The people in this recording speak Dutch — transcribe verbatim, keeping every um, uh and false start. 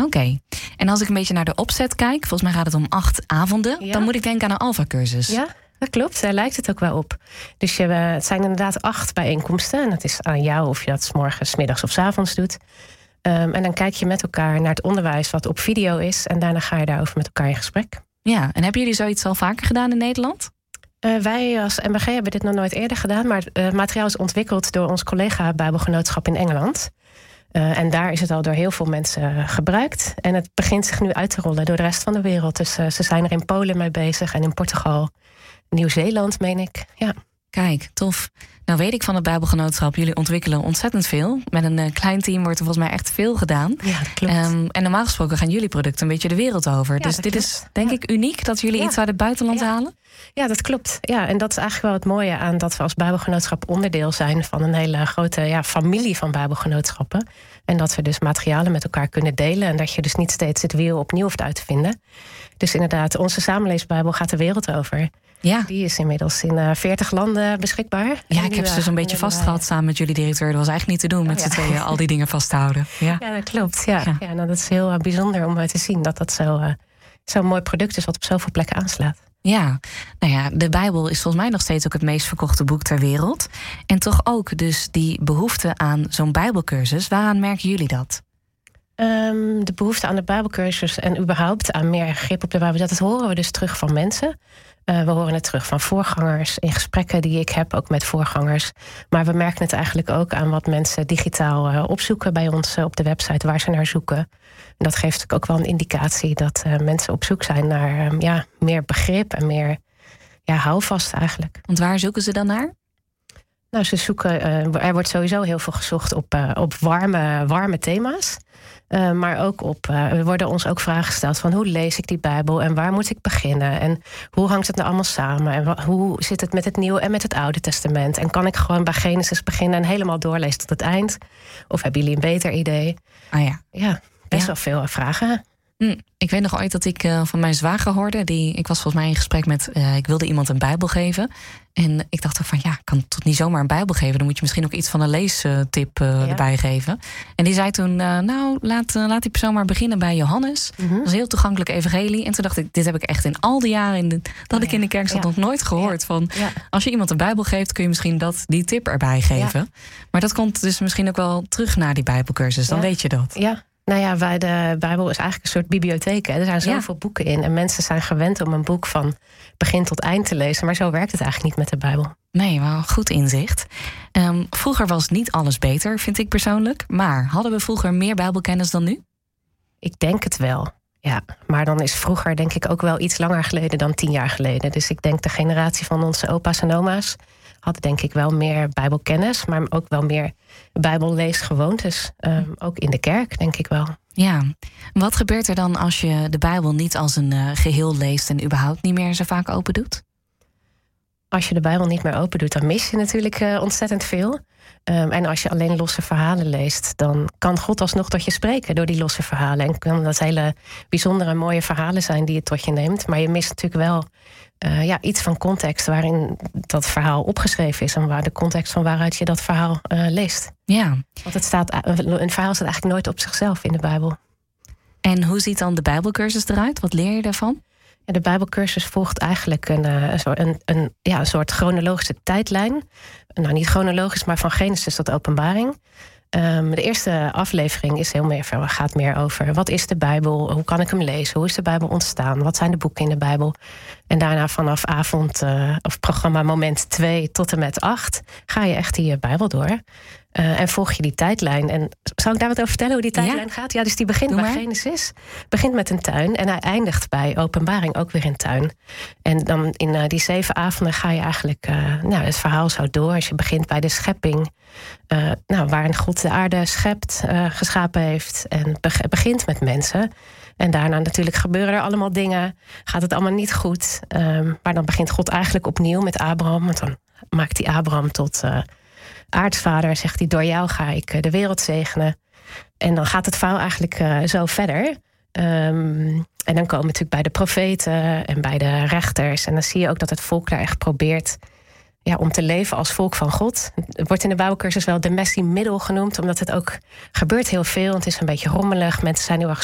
Oké. Okay. En als ik een beetje naar de opzet kijk, volgens mij gaat het om acht avonden. Ja. Dan moet ik denken aan een Alpha-cursus. Ja, dat klopt. Daar lijkt het ook wel op. Dus je, uh, het zijn inderdaad acht bijeenkomsten. En het is aan jou of je dat 's morgens, 's middags of 's avonds doet. Um, en dan kijk je met elkaar naar het onderwijs wat op video is. En daarna ga je daarover met elkaar in gesprek. Ja, en hebben jullie zoiets al vaker gedaan in Nederland? Uh, wij als M B G hebben dit nog nooit eerder gedaan. Maar het uh, materiaal is ontwikkeld door ons collega Bijbelgenootschap in Engeland. Uh, en daar is het al door heel veel mensen uh, gebruikt. En het begint zich nu uit te rollen door de rest van de wereld. Dus uh, ze zijn er in Polen mee bezig en in Portugal. Nieuw-Zeeland, meen ik. Ja. Kijk, tof. Nou weet ik van het Bijbelgenootschap, jullie ontwikkelen ontzettend veel. Met een uh, klein team wordt er volgens mij echt veel gedaan. Ja, dat klopt. Um, en normaal gesproken gaan jullie producten een beetje de wereld over. Ja, dus dit klopt. Is denk ja. ik uniek dat jullie ja. iets uit het buitenland ja. halen. Ja, dat klopt. Ja, en dat is eigenlijk wel het mooie aan dat we als Bijbelgenootschap onderdeel zijn van een hele grote ja, familie van Bijbelgenootschappen. En dat we dus materialen met elkaar kunnen delen. En dat je dus niet steeds het wiel opnieuw hoeft uit te vinden. Dus inderdaad, onze samenleesbijbel gaat de wereld over. Ja. Die is inmiddels in uh, veertig landen beschikbaar. Ja, ik heb ze dus een beetje vastgehad samen met jullie directeur. Dat was eigenlijk niet te doen met oh, ja. z'n tweeën al die dingen vasthouden. Ja, ja dat klopt. Ja. Ja. Ja, nou, dat is heel uh, bijzonder om uh, te zien dat dat zo, uh, zo'n mooi product is wat op zoveel plekken aanslaat. Ja, nou ja, de Bijbel is volgens mij nog steeds ook het meest verkochte boek ter wereld. En toch ook dus die behoefte aan zo'n Bijbelcursus. Waaraan merken jullie dat? Um, de behoefte aan de Bijbelcursus en überhaupt aan meer grip op de Bijbel, dat horen we dus terug van mensen. Uh, we horen het terug van voorgangers, in gesprekken die ik heb, ook met voorgangers. Maar we merken het eigenlijk ook aan wat mensen digitaal uh, opzoeken bij ons uh, op de website, waar ze naar zoeken. En dat geeft natuurlijk ook wel een indicatie dat uh, mensen op zoek zijn naar um, ja, meer begrip en meer ja, houvast eigenlijk. Want waar zoeken ze dan naar? Nou, ze zoeken, uh, er wordt sowieso heel veel gezocht op, uh, op warme, warme thema's. Uh, maar ook op, uh, er worden ons ook vragen gesteld van hoe lees ik die Bijbel en waar moet ik beginnen? En hoe hangt het nou allemaal samen? En wa- hoe zit het met het Nieuwe en met het Oude Testament? En kan ik gewoon bij Genesis beginnen en helemaal doorlezen tot het eind? Of hebben jullie een beter idee? Ah ja. Ja, best ja. wel veel vragen. Mm, ik weet nog ooit dat ik uh, van mijn zwager hoorde. Die, ik was volgens mij in gesprek met, uh, ik wilde iemand een Bijbel geven. En ik dacht ook van, ja, ik kan toch niet zomaar een Bijbel geven. Dan moet je misschien ook iets van een leestip uh, ja. erbij geven. En die zei toen, uh, nou, laat, uh, laat die persoon maar beginnen bij Johannes. Mm-hmm. Dat was een heel toegankelijk evangelie. En toen dacht ik, dit heb ik echt in al die jaren in de, dat oh, ik in de kerk zat ja. nog nooit gehoord. Ja. Van, ja. als je iemand een Bijbel geeft, kun je misschien dat, die tip erbij geven. Ja. Maar dat komt dus misschien ook wel terug naar die Bijbelcursus. Dan ja. weet je dat. Ja. Nou ja, bij de Bijbel is eigenlijk een soort bibliotheek. Hè. Er zijn zoveel ja. boeken in. En mensen zijn gewend om een boek van begin tot eind te lezen. Maar zo werkt het eigenlijk niet met de Bijbel. Nee, wel goed inzicht. Um, vroeger was niet alles beter, vind ik persoonlijk. Maar hadden we vroeger meer Bijbelkennis dan nu? Ik denk het wel, ja. Maar dan is vroeger denk ik ook wel iets langer geleden dan tien jaar geleden. Dus ik denk de generatie van onze opa's en oma's hadden denk ik wel meer Bijbelkennis, maar ook wel meer Bijbelleesgewoontes. Um, ook in de kerk, denk ik wel. Ja, wat gebeurt er dan als je de Bijbel niet als een uh, geheel leest en überhaupt niet meer zo vaak open doet? Als je de Bijbel niet meer open doet, dan mis je natuurlijk uh, ontzettend veel. Um, en als je alleen losse verhalen leest, dan kan God alsnog tot je spreken door die losse verhalen. En kan dat hele bijzondere, mooie verhalen zijn die je tot je neemt. Maar je mist natuurlijk wel uh, ja, iets van context waarin dat verhaal opgeschreven is en waar de context van waaruit je dat verhaal uh, leest. Ja. Want het staat, een verhaal staat eigenlijk nooit op zichzelf in de Bijbel. En hoe ziet dan de Bijbelcursus eruit? Wat leer je daarvan? Ja, de Bijbelcursus volgt eigenlijk een, een, een, een, ja, een soort chronologische tijdlijn. Nou, niet chronologisch, maar van Genesis tot Openbaring. Um, de eerste aflevering is heel meer, gaat meer over wat is de Bijbel? Hoe kan ik hem lezen? Hoe is de Bijbel ontstaan? Wat zijn de boeken in de Bijbel? En daarna vanaf avond uh, of programma moment twee tot en met acht ga je echt die uh, Bijbel door. Uh, en volg je die tijdlijn. En zal ik daar wat over vertellen hoe die tijdlijn ja. gaat? Ja, dus die begint Doe bij maar. Genesis. Begint met een tuin en hij eindigt bij Openbaring ook weer in tuin. En dan in uh, die zeven avonden ga je eigenlijk uh, nou, het verhaal zo door. Als je begint bij de schepping. Uh, nou, waarin God de aarde schept, uh, geschapen heeft. En be- begint met mensen. En daarna natuurlijk gebeuren er allemaal dingen. Gaat het allemaal niet goed. Um, maar dan begint God eigenlijk opnieuw met Abraham. Want dan maakt hij Abraham tot Uh, aartsvader, zegt hij, door jou ga ik de wereld zegenen. En dan gaat het verhaal eigenlijk uh, zo verder. Um, en dan komen we natuurlijk bij de profeten en bij de rechters. En dan zie je ook dat het volk daar echt probeert ja, om te leven als volk van God. Het wordt in de Bijbelcursus wel de messy middel genoemd, omdat het ook gebeurt heel veel. Het is een beetje rommelig. Mensen zijn heel erg